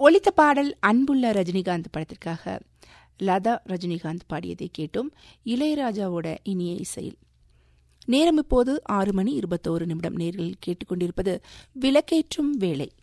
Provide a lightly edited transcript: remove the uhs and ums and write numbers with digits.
ஒலித்த பாடல் அன்புள்ள ரஜினிகாந்த் படத்திற்காக லதா ரஜினிகாந்த் பாடியதை கேட்டோம். இளையராஜாவோட இனிய இசையில். நேரம் இப்போது 6:21 நேர்கள் கேட்டுக்கொண்டிருப்பது விளக்கேற்றும் வேளை.